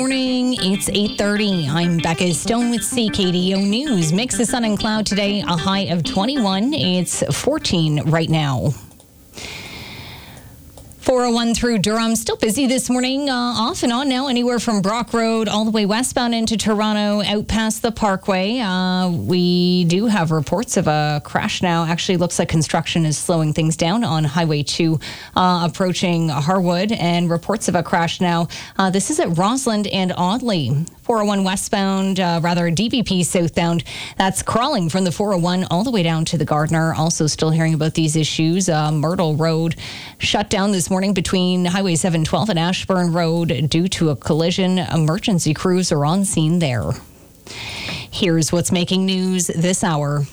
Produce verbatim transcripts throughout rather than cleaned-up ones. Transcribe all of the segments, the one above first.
morning. It's eight thirty. I'm Becca Stone with C K D O News. Mix of sun and cloud today, a high of twenty-one. It's fourteen right now. four oh one through Durham, still busy this morning, uh, off and on now, anywhere from Brock Road all the way westbound into Toronto, out past the Parkway. Uh, we do have reports of a crash now. Actually, looks like construction is slowing things down on Highway two, uh, approaching Harwood, and reports of a crash now. Uh, this is at Rossland and Audley. four oh one westbound, uh, rather D V P southbound. That's crawling from the four oh one all the way down to the Gardner. Also still hearing about these issues. Uh, Myrtle Road shut down this morning between Highway seven twelve and Ashburn Road due to a collision. Emergency crews are on scene there. Here's what's making news this hour.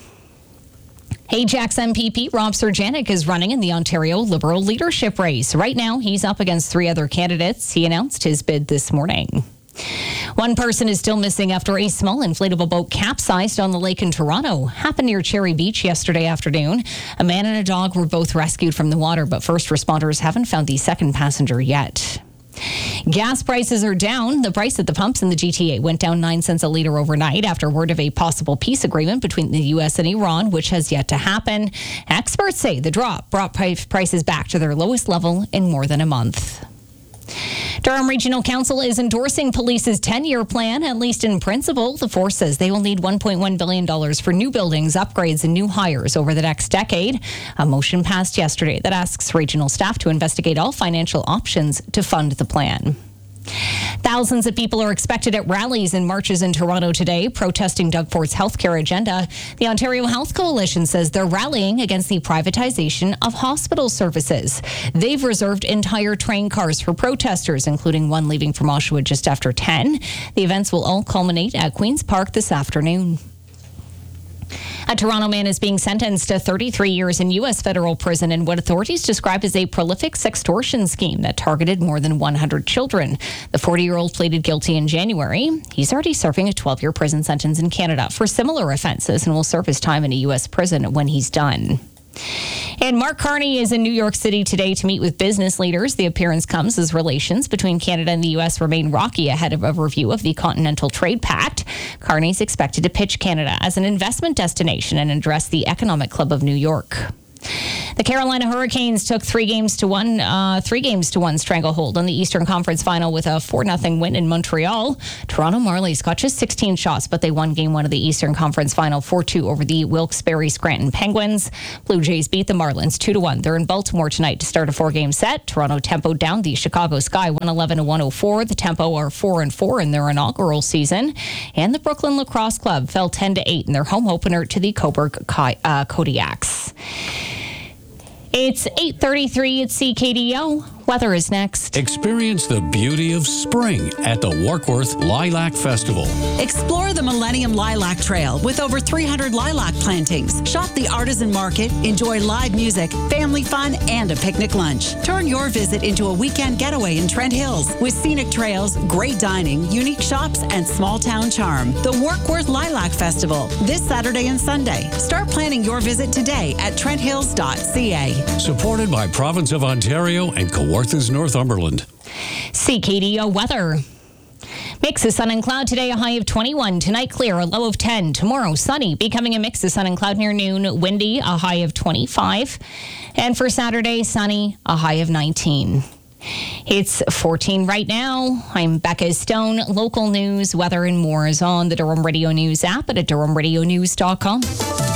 Ajax M P P Rob Serjanik is running in the Ontario Liberal leadership race. Right now, he's up against three other candidates. He announced his bid this morning. One person is still missing after a small inflatable boat capsized on the lake in Toronto. Happened near Cherry Beach yesterday afternoon. A man and a dog were both rescued from the water, but first responders haven't found the second passenger yet. Gas prices are down. The price at the pumps in the G T A went down nine cents a litre overnight after word of a possible peace agreement between the U S and Iran, which has yet to happen. Experts say the drop brought prices back to their lowest level in more than a month. Durham Regional Council is endorsing police's ten-year plan, at least in principle. The force says they will need one point one billion dollars for new buildings, upgrades, and new hires over the next decade. A motion passed yesterday that asks regional staff to investigate all financial options to fund the plan. Thousands of people are expected at rallies and marches in Toronto today, protesting Doug Fort's healthcare agenda. The Ontario Health Coalition says they're rallying against the privatization of hospital services. They've reserved entire train cars for protesters, including one leaving from Oshawa just after ten. The events will all culminate at Queen's Park this afternoon. A Toronto man is being sentenced to thirty-three years in U S federal prison in what authorities describe as a prolific sextortion scheme that targeted more than one hundred children. The forty-year-old pleaded guilty in January. He's already serving a twelve-year prison sentence in Canada for similar offenses and will serve his time in a U S prison when he's done. And Mark Carney is in New York City today to meet with business leaders. The appearance comes as relations between Canada and the U S remain rocky ahead of a review of the Continental Trade Pact. Carney's expected to pitch Canada as an investment destination and address the Economic Club of New York. The Carolina Hurricanes took three games to one, uh, three games to one stranglehold on the Eastern Conference Final with a four nothing win in Montreal. Toronto Marlies got just sixteen shots, but they won Game One of the Eastern Conference Final four two over the Wilkes-Barre Scranton Penguins. Blue Jays beat the Marlins two to one. They're in Baltimore tonight to start a four-game set. Toronto tempoed down the Chicago Sky one eleven to one oh four. The Tempo are four and four in their inaugural season, and the Brooklyn Lacrosse Club fell ten to eight in their home opener to the Coburg uh, Kodiaks. It's eight thirty-three at C K D O. Weather is next. Experience the beauty of spring at the Warkworth Lilac Festival. Explore the Millennium Lilac Trail with over three hundred lilac plantings. Shop the artisan market, enjoy live music, family fun, and a picnic lunch. Turn your visit into a weekend getaway in Trent Hills with scenic trails, great dining, unique shops, and small town charm. The Warkworth Lilac Festival, this Saturday and Sunday. Start planning your visit today at trent hills dot c a. Supported by Province of Ontario and Kawarthas Northumberland. C K D O weather. Mix of sun and cloud today, a high of twenty-one. Tonight, clear, a low of ten. Tomorrow, sunny, becoming a mix of sun and cloud near noon. Windy, a high of twenty-five. And for Saturday, sunny, a high of nineteen. It's fourteen right now. I'm Becca Stone. Local news, weather, and more is on the Durham Radio News app and at durham radio news dot com.